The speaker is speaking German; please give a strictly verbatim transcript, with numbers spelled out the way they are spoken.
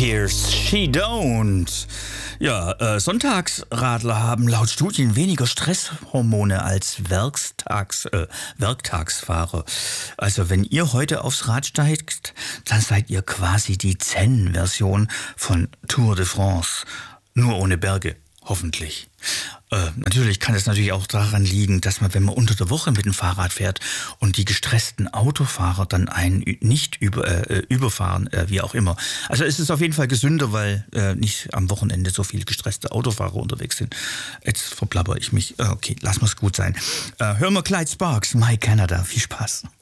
Pierce, She Don't. Ja, äh, Sonntagsradler haben laut Studien weniger Stresshormone als Werktags, äh, Werktagsfahrer. Also wenn ihr heute aufs Rad steigt, dann seid ihr quasi die Zen-Version von Tour de France. Nur ohne Berge. Hoffentlich. Äh, natürlich kann es natürlich auch daran liegen, dass man, wenn man unter der Woche mit dem Fahrrad fährt und die gestressten Autofahrer dann einen nicht über, äh, überfahren, äh, wie auch immer. Also es ist auf jeden Fall gesünder, weil äh, nicht am Wochenende so viele gestresste Autofahrer unterwegs sind. Jetzt verplapper ich mich. Äh, okay, lass mal's gut sein. Äh, hören wir Clyde Sparks, My Canada. Viel Spaß.